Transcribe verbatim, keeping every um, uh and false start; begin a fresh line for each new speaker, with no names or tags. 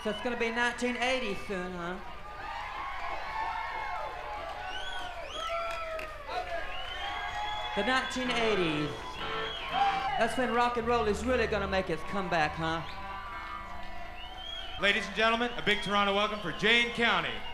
So it's gonna be nineteen eighty soon, huh? The nineteen eighties. That's when rock and roll is really gonna make its comeback, huh?
Ladies and gentlemen, a big Toronto welcome for Jane County.